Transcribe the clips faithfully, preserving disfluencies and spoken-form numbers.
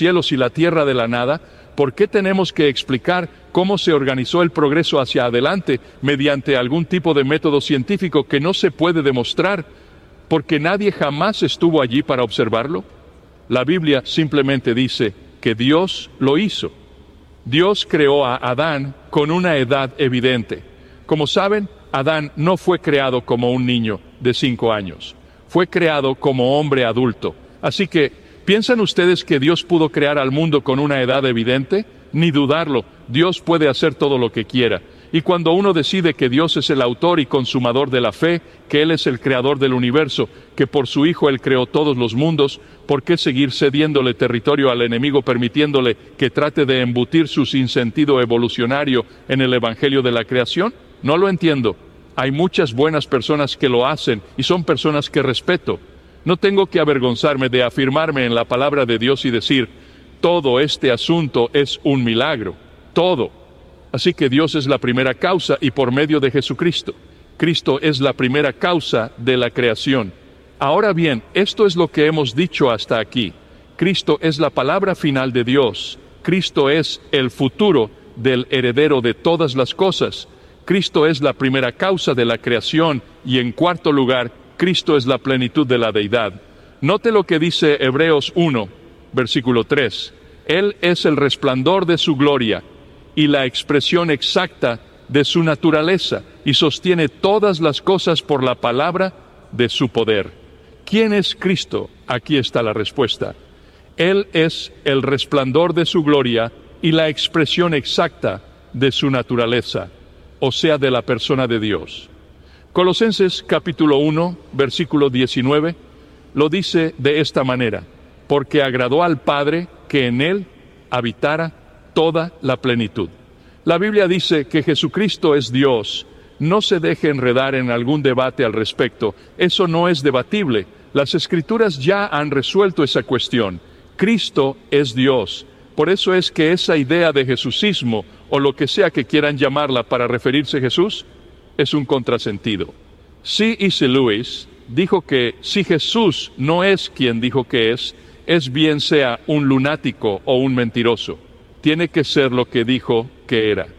cielos y la tierra de la nada, ¿por qué tenemos que explicar cómo se organizó el progreso hacia adelante mediante algún tipo de método científico que no se puede demostrar, porque nadie jamás estuvo allí para observarlo? La Biblia simplemente dice que Dios lo hizo. Dios creó a Adán con una edad evidente. Como saben, Adán no fue creado como un niño de cinco años. Fue creado como hombre adulto. Así que, ¿piensan ustedes que Dios pudo crear al mundo con una edad evidente? Ni dudarlo, Dios puede hacer todo lo que quiera. Y cuando uno decide que Dios es el autor y consumador de la fe, que Él es el creador del universo, que por su Hijo Él creó todos los mundos, ¿por qué seguir cediéndole territorio al enemigo, permitiéndole que trate de embutir su sinsentido evolucionario en el evangelio de la creación? No lo entiendo. Hay muchas buenas personas que lo hacen y son personas que respeto. No tengo que avergonzarme de afirmarme en la palabra de Dios y decir, todo este asunto es un milagro. Todo. Así que Dios es la primera causa y por medio de Jesucristo. Cristo es la primera causa de la creación. Ahora bien, esto es lo que hemos dicho hasta aquí. Cristo es la palabra final de Dios. Cristo es el futuro del heredero de todas las cosas. Cristo es la primera causa de la creación y en cuarto lugar, Cristo es la plenitud de la deidad. Note lo que dice Hebreos uno, versículo tres. Él es el resplandor de su gloria y la expresión exacta de su naturaleza, y sostiene todas las cosas por la palabra de su poder. ¿Quién es Cristo? Aquí está la respuesta. Él es el resplandor de su gloria y la expresión exacta de su naturaleza, o sea, de la persona de Dios. Colosenses capítulo uno, versículo diecinueve, lo dice de esta manera: porque agradó al Padre que en Él habitara toda la plenitud. La Biblia dice que Jesucristo es Dios. No se deje enredar en algún debate al respecto. Eso no es debatible. Las Escrituras ya han resuelto esa cuestión. Cristo es Dios. Por eso es que esa idea de jesucismo, o lo que sea que quieran llamarla para referirse a Jesús, es un contrasentido. C S Lewis dijo que si Jesús no es quien dijo que es, es bien sea un lunático o un mentiroso. Tiene que ser lo que dijo que era.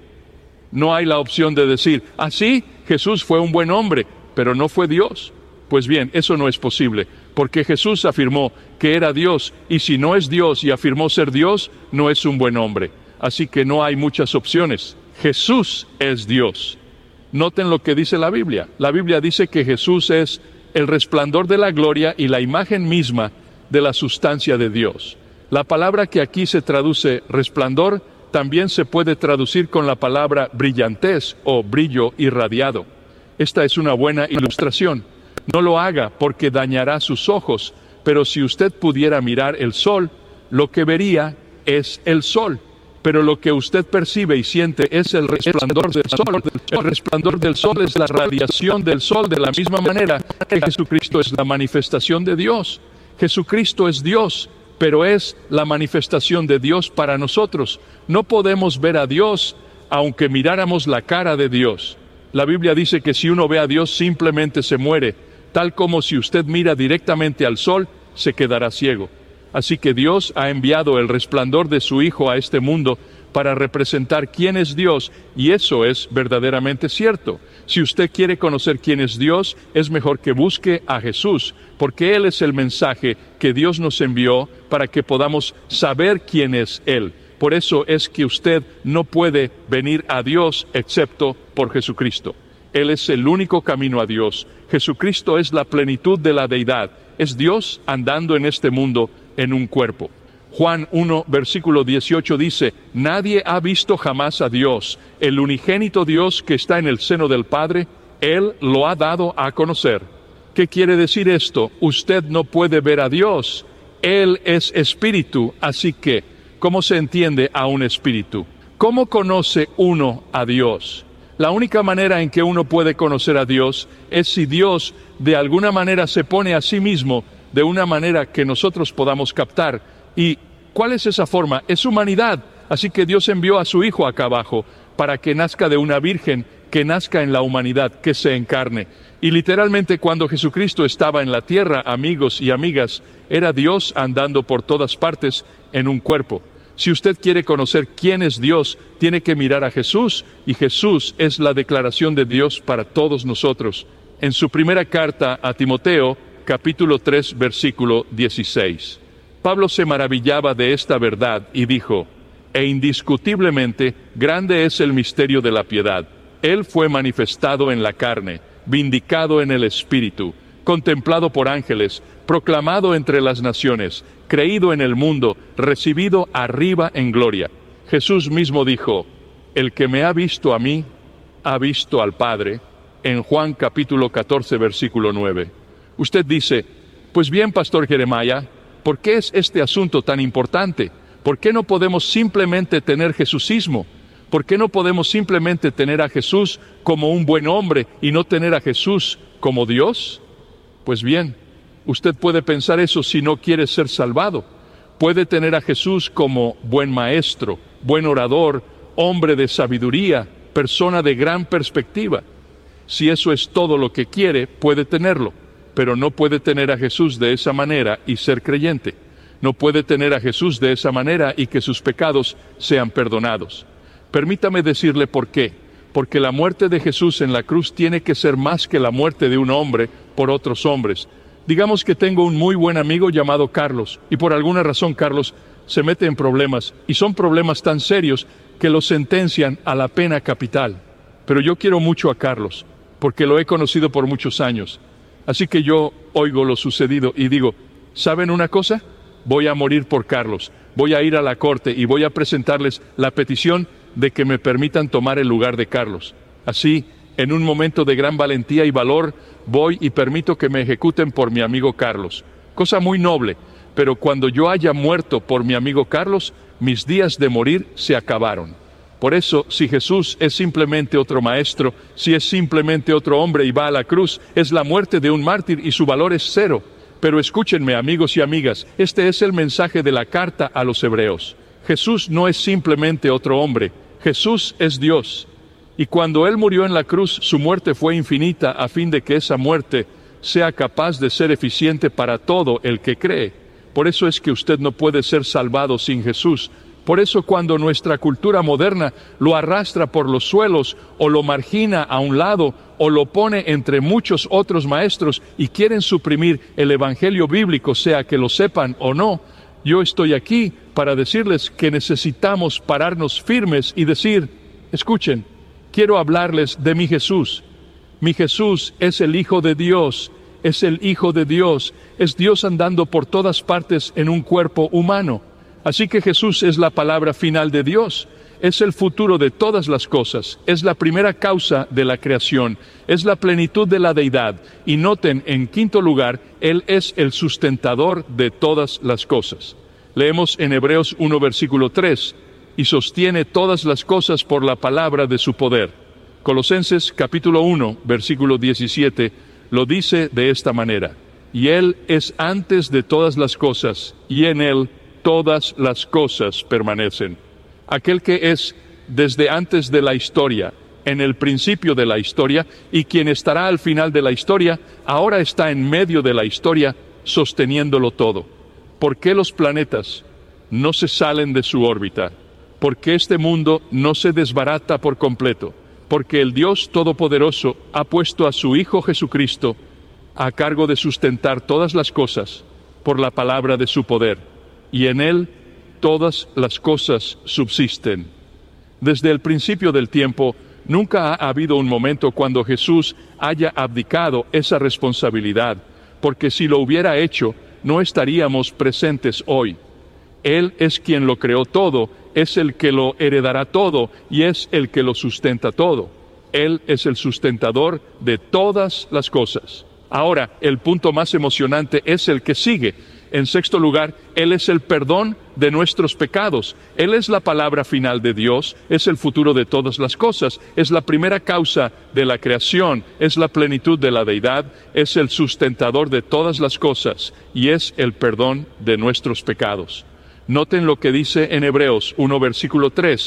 No hay la opción de decir, ah, sí, Jesús fue un buen hombre, pero no fue Dios. Pues bien, eso no es posible, porque Jesús afirmó que era Dios, y si no es Dios y afirmó ser Dios, no es un buen hombre. Así que no hay muchas opciones. Jesús es Dios. Noten lo que dice la Biblia. La Biblia dice que Jesús es el resplandor de la gloria y la imagen misma de la sustancia de Dios. La palabra que aquí se traduce resplandor también se puede traducir con la palabra brillantez o brillo irradiado. Esta es una buena ilustración. No lo haga porque dañará sus ojos, pero si usted pudiera mirar el sol, lo que vería es el sol. Pero lo que usted percibe y siente es el resplandor del sol. El resplandor del sol es la radiación del sol, de la misma manera que Jesucristo es la manifestación de Dios. Jesucristo es Dios, pero es la manifestación de Dios para nosotros. No podemos ver a Dios aunque miráramos la cara de Dios. La Biblia dice que si uno ve a Dios simplemente se muere, tal como si usted mira directamente al sol, se quedará ciego. Así que Dios ha enviado el resplandor de su Hijo a este mundo para representar quién es Dios, y eso es verdaderamente cierto. Si usted quiere conocer quién es Dios, es mejor que busque a Jesús, porque Él es el mensaje que Dios nos envió para que podamos saber quién es Él. Por eso es que usted no puede venir a Dios excepto por Jesucristo. Él es el único camino a Dios. Jesucristo es la plenitud de la deidad. Es Dios andando en este mundo en un cuerpo. Juan uno, versículo dieciocho dice, nadie ha visto jamás a Dios. El unigénito Dios que está en el seno del Padre, Él lo ha dado a conocer. ¿Qué quiere decir esto? Usted no puede ver a Dios. Él es espíritu, así que, ¿cómo se entiende a un espíritu? ¿Cómo conoce uno a Dios? La única manera en que uno puede conocer a Dios es si Dios de alguna manera se pone a sí mismo de una manera que nosotros podamos captar. ¿Y cuál es esa forma? Es humanidad. Así que Dios envió a su Hijo acá abajo para que nazca de una virgen que nazca en la humanidad, que se encarne. Y literalmente cuando Jesucristo estaba en la tierra, amigos y amigas, era Dios andando por todas partes en un cuerpo. Si usted quiere conocer quién es Dios, tiene que mirar a Jesús, y Jesús es la declaración de Dios para todos nosotros. En su primera carta a Timoteo, capítulo tres, versículo dieciséis. Pablo se maravillaba de esta verdad y dijo: e indiscutiblemente grande es el misterio de la piedad. Él fue manifestado en la carne, vindicado en el Espíritu, contemplado por ángeles, proclamado entre las naciones, creído en el mundo, recibido arriba en gloria. Jesús mismo dijo: el que me ha visto a mí, ha visto al Padre, en Juan capítulo catorce, versículo nueve. Usted dice: pues bien, Pastor Jeremiah, ¿por qué es este asunto tan importante? ¿Por qué no podemos simplemente tener jesucismo? ¿Por qué no podemos simplemente tener a Jesús como un buen hombre y no tener a Jesús como Dios? Pues bien, usted puede pensar eso si no quiere ser salvado. Puede tener a Jesús como buen maestro, buen orador, hombre de sabiduría, persona de gran perspectiva. Si eso es todo lo que quiere, puede tenerlo, pero no puede tener a Jesús de esa manera y ser creyente. No puede tener a Jesús de esa manera y que sus pecados sean perdonados. Permítame decirle por qué. Porque la muerte de Jesús en la cruz tiene que ser más que la muerte de un hombre por otros hombres. Digamos que tengo un muy buen amigo llamado Carlos, y por alguna razón Carlos se mete en problemas, y son problemas tan serios que lo sentencian a la pena capital. Pero yo quiero mucho a Carlos, porque lo he conocido por muchos años. Así que yo oigo lo sucedido y digo: ¿saben una cosa? Voy a morir por Carlos, voy a ir a la corte y voy a presentarles la petición de que me permitan tomar el lugar de Carlos. Así, en un momento de gran valentía y valor, voy y permito que me ejecuten por mi amigo Carlos. Cosa muy noble, pero cuando yo haya muerto por mi amigo Carlos, mis días de morir se acabaron. Por eso, si Jesús es simplemente otro maestro, si es simplemente otro hombre y va a la cruz, es la muerte de un mártir y su valor es cero. Pero escúchenme, amigos y amigas, este es el mensaje de la carta a los hebreos. Jesús no es simplemente otro hombre, Jesús es Dios. Y cuando Él murió en la cruz, su muerte fue infinita a fin de que esa muerte sea capaz de ser eficiente para todo el que cree. Por eso es que usted no puede ser salvado sin Jesús. Por eso cuando nuestra cultura moderna lo arrastra por los suelos o lo margina a un lado o lo pone entre muchos otros maestros y quieren suprimir el evangelio bíblico, sea que lo sepan o no, yo estoy aquí para decirles que necesitamos pararnos firmes y decir: escuchen, quiero hablarles de mi Jesús. Mi Jesús es el Hijo de Dios, es el Hijo de Dios, es Dios andando por todas partes en un cuerpo humano. Así que Jesús es la palabra final de Dios, es el futuro de todas las cosas, es la primera causa de la creación, es la plenitud de la deidad. Y noten, en quinto lugar, Él es el sustentador de todas las cosas. Leemos en Hebreos uno, versículo tres, y sostiene todas las cosas por la palabra de su poder. Colosenses capítulo uno, versículo diecisiete, lo dice de esta manera: y Él es antes de todas las cosas, y en Él todas las cosas permanecen. Aquel que es desde antes de la historia, en el principio de la historia, y quien estará al final de la historia, ahora está en medio de la historia, sosteniéndolo todo. ¿Por qué los planetas no se salen de su órbita? ¿Por qué este mundo no se desbarata por completo? Porque el Dios Todopoderoso ha puesto a su Hijo Jesucristo a cargo de sustentar todas las cosas por la palabra de su poder. Y en Él todas las cosas subsisten. Desde el principio del tiempo, nunca ha habido un momento cuando Jesús haya abdicado esa responsabilidad, porque si lo hubiera hecho, no estaríamos presentes hoy. Él es quien lo creó todo, es el que lo heredará todo y es el que lo sustenta todo. Él es el sustentador de todas las cosas. Ahora, el punto más emocionante es el que sigue. En sexto lugar, Él es el perdón de nuestros pecados. Él es la palabra final de Dios, es el futuro de todas las cosas, es la primera causa de la creación, es la plenitud de la deidad, es el sustentador de todas las cosas y es el perdón de nuestros pecados. Noten lo que dice en Hebreos uno, versículo tres.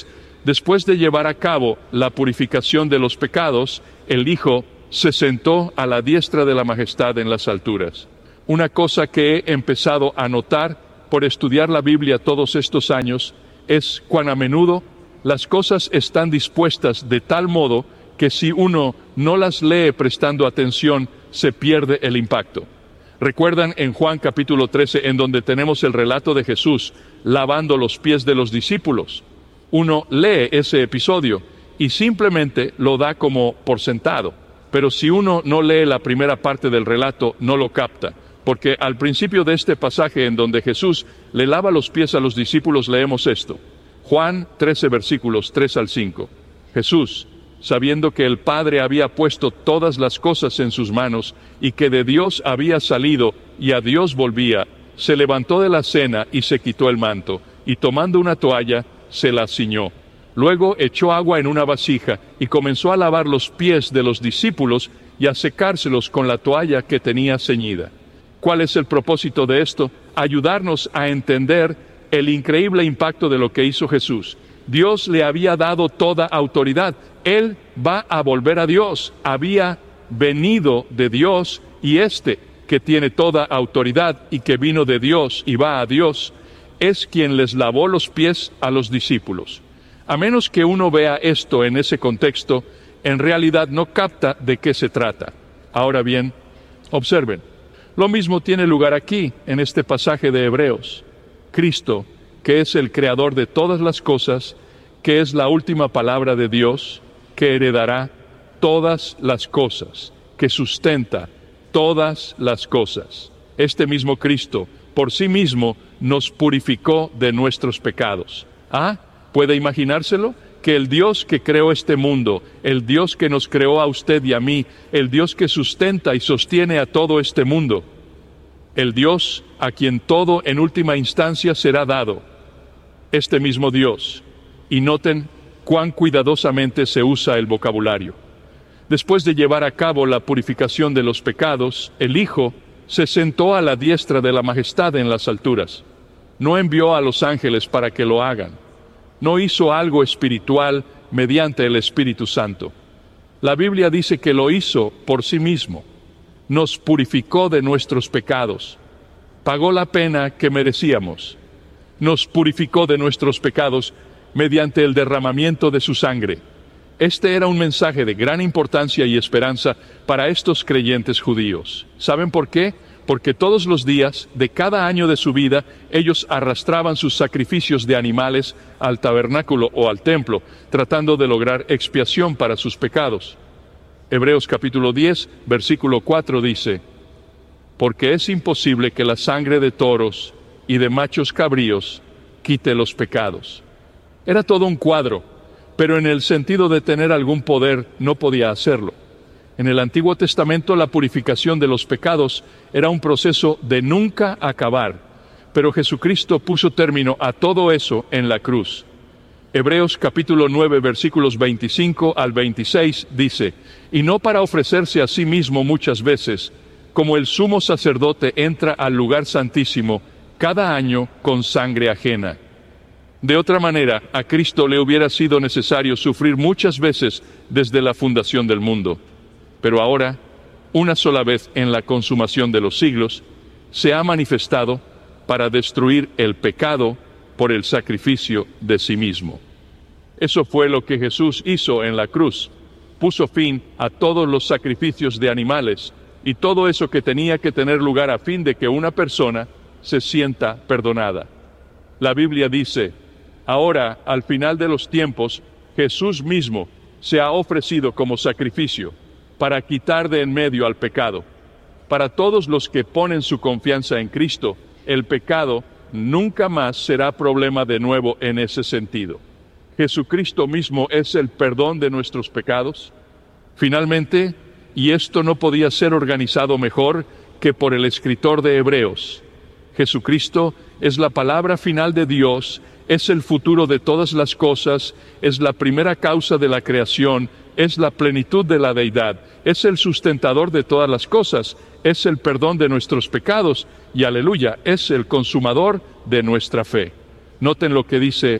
Después de llevar a cabo la purificación de los pecados, el Hijo se sentó a la diestra de la majestad en las alturas. Una cosa que he empezado a notar por estudiar la Biblia todos estos años es cuán a menudo las cosas están dispuestas de tal modo que si uno no las lee prestando atención, se pierde el impacto. ¿Recuerdan en Juan capítulo trece, en donde tenemos el relato de Jesús lavando los pies de los discípulos? Uno lee ese episodio y simplemente lo da como por sentado. Pero si uno no lee la primera parte del relato, no lo capta. Porque al principio de este pasaje en donde Jesús le lava los pies a los discípulos, leemos esto. Juan trece, versículos tres al cinco. Jesús, sabiendo que el Padre había puesto todas las cosas en sus manos y que de Dios había salido y a Dios volvía, se levantó de la cena y se quitó el manto, y tomando una toalla, se la ciñó. Luego echó agua en una vasija y comenzó a lavar los pies de los discípulos y a secárselos con la toalla que tenía ceñida. ¿Cuál es el propósito de esto? Ayudarnos a entender el increíble impacto de lo que hizo Jesús. Dios le había dado toda autoridad. Él va a volver a Dios. Había venido de Dios, y este, que tiene toda autoridad y que vino de Dios y va a Dios, es quien les lavó los pies a los discípulos. A menos que uno vea esto en ese contexto, en realidad no capta de qué se trata. Ahora bien, observen, lo mismo tiene lugar aquí, en este pasaje de Hebreos. Cristo, que es el creador de todas las cosas, que es la última palabra de Dios, que heredará todas las cosas, que sustenta todas las cosas. Este mismo Cristo, por sí mismo, nos purificó de nuestros pecados. ¿Ah? ¿Puede imaginárselo? Que el Dios que creó este mundo, el Dios que nos creó a usted y a mí, el Dios que sustenta y sostiene a todo este mundo, el Dios a quien todo en última instancia será dado, este mismo Dios. Y noten cuán cuidadosamente se usa el vocabulario. Después de llevar a cabo la purificación de los pecados, el Hijo se sentó a la diestra de la majestad en las alturas. No envió a los ángeles para que lo hagan. No hizo algo espiritual mediante el Espíritu Santo. La Biblia dice que lo hizo por sí mismo. Nos purificó de nuestros pecados. Pagó la pena que merecíamos. Nos purificó de nuestros pecados mediante el derramamiento de su sangre. Este era un mensaje de gran importancia y esperanza para estos creyentes judíos. ¿Saben por qué? Porque todos los días de cada año de su vida, ellos arrastraban sus sacrificios de animales al tabernáculo o al templo, tratando de lograr expiación para sus pecados. Hebreos capítulo diez, versículo cuatro dice, porque es imposible que la sangre de toros y de machos cabríos quite los pecados. Era todo un cuadro, pero en el sentido de tener algún poder no podía hacerlo. En el Antiguo Testamento la purificación de los pecados era un proceso de nunca acabar, pero Jesucristo puso término a todo eso en la cruz. Hebreos capítulo nueve, versículos veinticinco al veintiséis dice, y no para ofrecerse a sí mismo muchas veces, como el sumo sacerdote entra al lugar santísimo cada año con sangre ajena. De otra manera, a Cristo le hubiera sido necesario sufrir muchas veces desde la fundación del mundo. Pero ahora, una sola vez en la consumación de los siglos, se ha manifestado para destruir el pecado por el sacrificio de sí mismo. Eso fue lo que Jesús hizo en la cruz. Puso fin a todos los sacrificios de animales y todo eso que tenía que tener lugar a fin de que una persona se sienta perdonada. La Biblia dice, ahora, al final de los tiempos, Jesús mismo se ha ofrecido como sacrificio para quitar de en medio al pecado. Para todos los que ponen su confianza en Cristo, el pecado nunca más será problema de nuevo en ese sentido. Jesucristo mismo es el perdón de nuestros pecados. Finalmente, y esto no podía ser organizado mejor que por el escritor de Hebreos, Jesucristo es la palabra final de Dios, es el futuro de todas las cosas, es la primera causa de la creación, es la plenitud de la deidad, es el sustentador de todas las cosas, es el perdón de nuestros pecados y, aleluya, es el consumador de nuestra fe. Noten lo que dice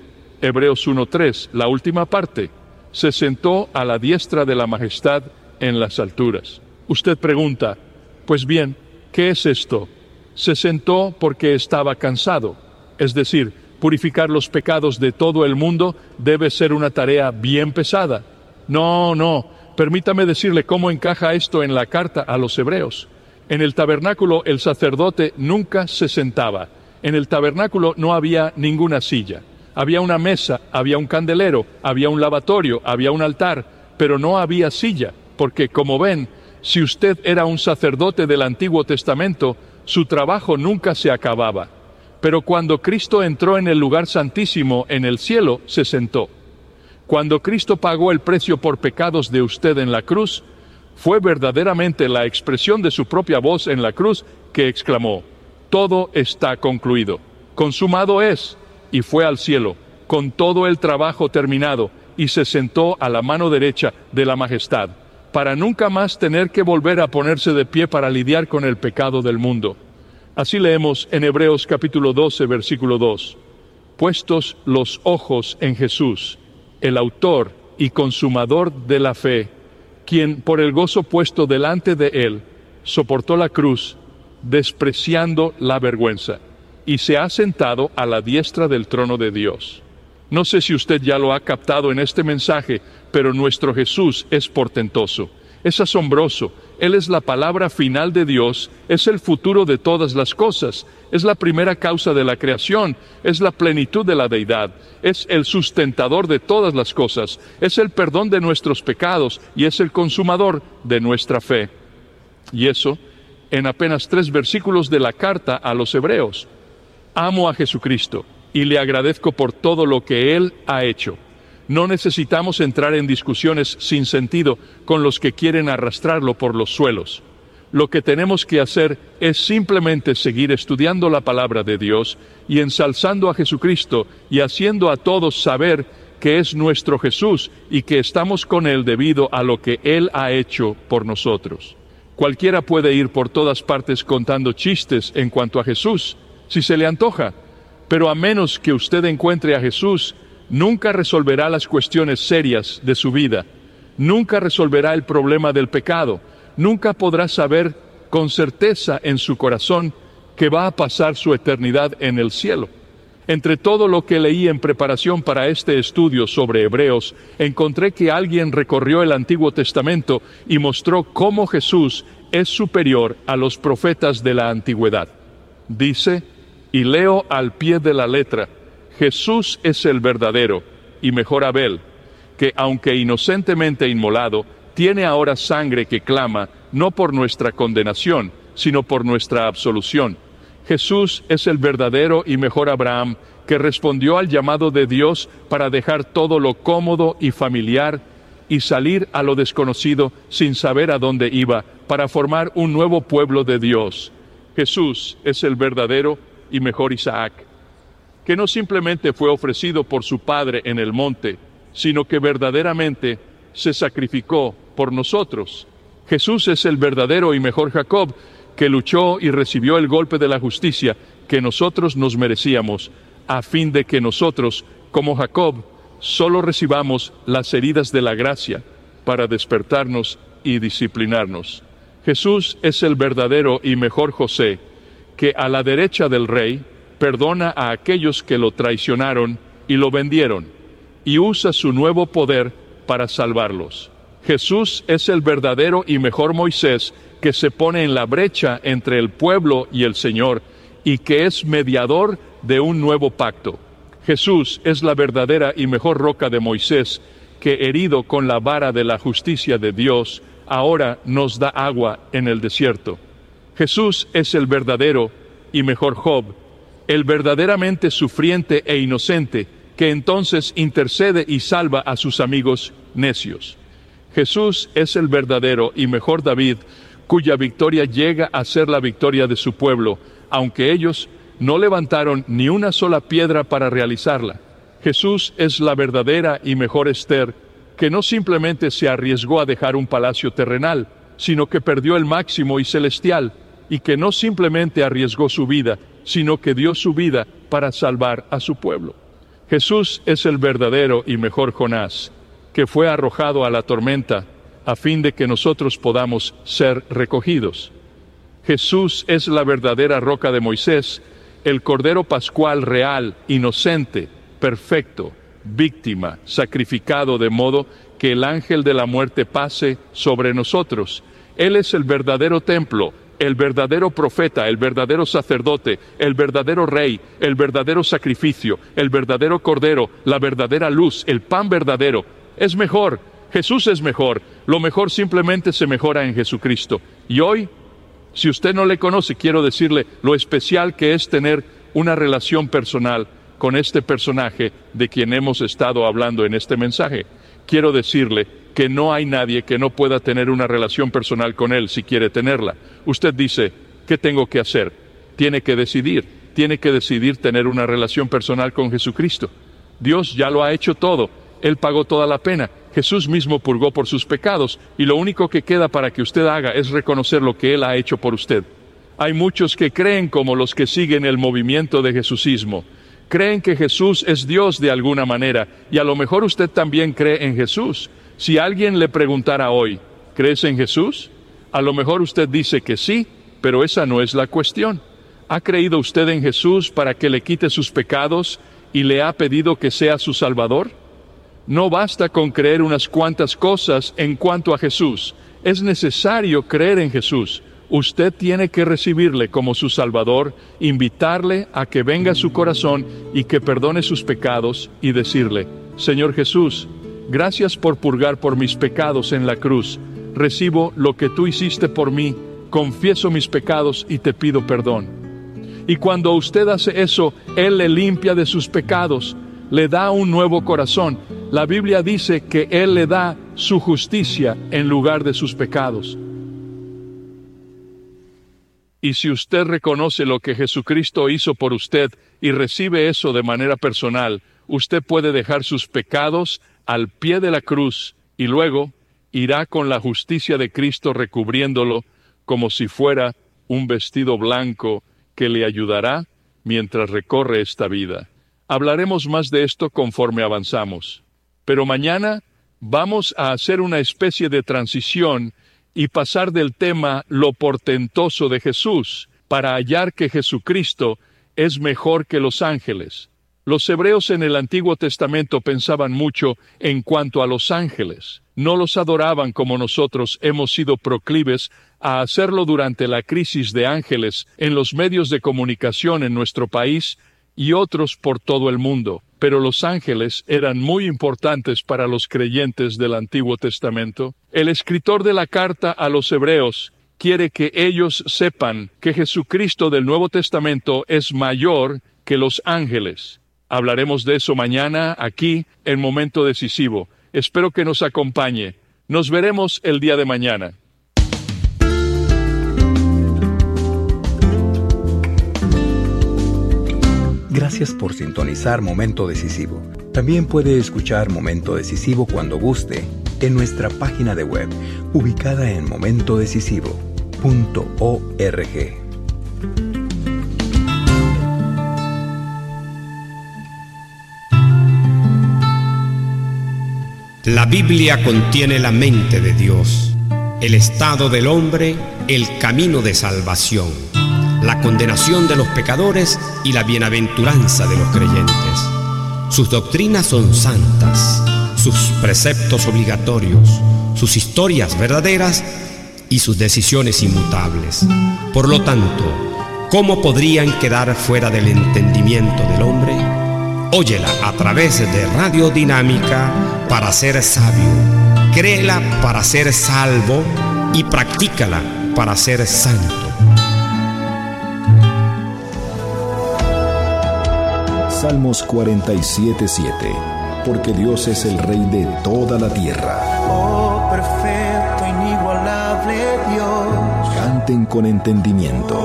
Hebreos uno tres, la última parte. Se sentó a la diestra de la majestad en las alturas. Usted pregunta, pues bien, ¿qué es esto? Se sentó porque estaba cansado. Es decir, purificar los pecados de todo el mundo debe ser una tarea bien pesada. No, no, permítame decirle cómo encaja esto en la carta a los hebreos. En el tabernáculo el sacerdote nunca se sentaba. En el tabernáculo no había ninguna silla. Había una mesa, había un candelero, había un lavatorio, había un altar, pero no había silla, porque como ven, si usted era un sacerdote del Antiguo Testamento, su trabajo nunca se acababa. Pero cuando Cristo entró en el lugar santísimo en el cielo, se sentó. Cuando Cristo pagó el precio por pecados de usted en la cruz, fue verdaderamente la expresión de su propia voz en la cruz que exclamó, todo está concluido, consumado es, y fue al cielo, con todo el trabajo terminado, y se sentó a la mano derecha de la majestad, para nunca más tener que volver a ponerse de pie para lidiar con el pecado del mundo. Así leemos en Hebreos capítulo doce, versículo dos. Puestos los ojos en Jesús, el autor y consumador de la fe, quien por el gozo puesto delante de él, soportó la cruz, despreciando la vergüenza, y se ha sentado a la diestra del trono de Dios. No sé si usted ya lo ha captado en este mensaje, pero nuestro Jesús es portentoso, es asombroso. Él es la palabra final de Dios, es el futuro de todas las cosas, es la primera causa de la creación, es la plenitud de la deidad, es el sustentador de todas las cosas, es el perdón de nuestros pecados y es el consumador de nuestra fe. Y eso en apenas tres versículos de la carta a los hebreos. Amo a Jesucristo y le agradezco por todo lo que Él ha hecho. No necesitamos entrar en discusiones sin sentido con los que quieren arrastrarlo por los suelos. Lo que tenemos que hacer es simplemente seguir estudiando la palabra de Dios y ensalzando a Jesucristo y haciendo a todos saber que es nuestro Jesús y que estamos con Él debido a lo que Él ha hecho por nosotros. Cualquiera puede ir por todas partes contando chistes en cuanto a Jesús, si se le antoja, pero a menos que usted encuentre a Jesús, nunca resolverá las cuestiones serias de su vida, nunca resolverá el problema del pecado, nunca podrá saber con certeza en su corazón que va a pasar su eternidad en el cielo. Entre todo lo que leí en preparación para este estudio sobre Hebreos, encontré que alguien recorrió el Antiguo Testamento y mostró cómo Jesús es superior a los profetas de la antigüedad. Dice, y leo al pie de la letra, Jesús es el verdadero y mejor Abel, que aunque inocentemente inmolado, tiene ahora sangre que clama, no por nuestra condenación, sino por nuestra absolución. Jesús es el verdadero y mejor Abraham, que respondió al llamado de Dios para dejar todo lo cómodo y familiar y salir a lo desconocido sin saber a dónde iba, para formar un nuevo pueblo de Dios. Jesús es el verdadero y mejor Isaac, que no simplemente fue ofrecido por su padre en el monte, sino que verdaderamente se sacrificó por nosotros. Jesús es el verdadero y mejor Jacob, que luchó y recibió el golpe de la justicia que nosotros nos merecíamos, a fin de que nosotros, como Jacob, solo recibamos las heridas de la gracia para despertarnos y disciplinarnos. Jesús es el verdadero y mejor José, que a la derecha del rey perdona a aquellos que lo traicionaron y lo vendieron, y usa su nuevo poder para salvarlos. Jesús es el verdadero y mejor Moisés, que se pone en la brecha entre el pueblo y el Señor, y que es mediador de un nuevo pacto. Jesús es la verdadera y mejor roca de Moisés, que herido con la vara de la justicia de Dios, ahora nos da agua en el desierto. Jesús es el verdadero y mejor Job, el verdaderamente sufriente e inocente, que entonces intercede y salva a sus amigos necios. Jesús es el verdadero y mejor David, cuya victoria llega a ser la victoria de su pueblo, aunque ellos no levantaron ni una sola piedra para realizarla. Jesús es la verdadera y mejor Esther, que no simplemente se arriesgó a dejar un palacio terrenal, sino que perdió el máximo y celestial, y que no simplemente arriesgó su vida, sino que dio su vida para salvar a su pueblo. Jesús es el verdadero y mejor Jonás, que fue arrojado a la tormenta a fin de que nosotros podamos ser recogidos. Jesús es la verdadera roca de Moisés, el Cordero Pascual real, inocente, perfecto, víctima, sacrificado de modo que el ángel de la muerte pase sobre nosotros. Él es el verdadero templo, el verdadero profeta, el verdadero sacerdote, el verdadero rey, el verdadero sacrificio, el verdadero cordero, la verdadera luz, el pan verdadero. Es mejor, Jesús es mejor, lo mejor simplemente se mejora en Jesucristo. Y hoy, si usted no le conoce, quiero decirle lo especial que es tener una relación personal con este personaje de quien hemos estado hablando en este mensaje. Quiero decirle que no hay nadie que no pueda tener una relación personal con Él si quiere tenerla. Usted dice, ¿qué tengo que hacer? Tiene que decidir, tiene que decidir tener una relación personal con Jesucristo. Dios ya lo ha hecho todo, Él pagó toda la pena, Jesús mismo purgó por sus pecados, y lo único que queda para que usted haga es reconocer lo que Él ha hecho por usted. Hay muchos que creen como los que siguen el movimiento de Jesucismo. Creen que Jesús es Dios de alguna manera, y a lo mejor usted también cree en Jesús. Si alguien le preguntara hoy, ¿crees en Jesús? A lo mejor usted dice que sí, pero esa no es la cuestión. ¿Ha creído usted en Jesús para que le quite sus pecados y le ha pedido que sea su Salvador? No basta con creer unas cuantas cosas en cuanto a Jesús. Es necesario creer en Jesús. Usted tiene que recibirle como su Salvador, invitarle a que venga a su corazón y que perdone sus pecados y decirle, Señor Jesús, gracias por purgar por mis pecados en la cruz. Recibo lo que tú hiciste por mí, confieso mis pecados y te pido perdón. Y cuando usted hace eso, Él le limpia de sus pecados, le da un nuevo corazón. La Biblia dice que Él le da su justicia en lugar de sus pecados. Y si usted reconoce lo que Jesucristo hizo por usted y recibe eso de manera personal, usted puede dejar sus pecados al pie de la cruz y luego irá con la justicia de Cristo recubriéndolo como si fuera un vestido blanco que le ayudará mientras recorre esta vida. Hablaremos más de esto conforme avanzamos. Pero mañana vamos a hacer una especie de transición y pasar del tema lo portentoso de Jesús para hallar que Jesucristo es mejor que los ángeles. Los hebreos en el Antiguo Testamento pensaban mucho en cuanto a los ángeles. No los adoraban como nosotros hemos sido proclives a hacerlo durante la crisis de ángeles en los medios de comunicación en nuestro país y otros por todo el mundo. Pero los ángeles eran muy importantes para los creyentes del Antiguo Testamento. El escritor de la carta a los hebreos quiere que ellos sepan que Jesucristo del Nuevo Testamento es mayor que los ángeles. Hablaremos de eso mañana aquí en Momento Decisivo. Espero que nos acompañe. Nos veremos el día de mañana. Gracias por sintonizar Momento Decisivo. También puede escuchar Momento Decisivo cuando guste en nuestra página de web, ubicada en momento decisivo punto org. La Biblia contiene la mente de Dios, el estado del hombre, el camino de salvación, la condenación de los pecadores y la bienaventuranza de los creyentes. Sus doctrinas son santas, sus preceptos obligatorios, sus historias verdaderas y sus decisiones inmutables. Por lo tanto, ¿cómo podrían quedar fuera del entendimiento del hombre? Óyela a través de Radio Dinámica para ser sabio, créela para ser salvo y practícala para ser santo. Salmos cuarenta y siete, siete. Porque Dios es el Rey de toda la tierra. Oh, perfecto, inigualable Dios. Canten con entendimiento.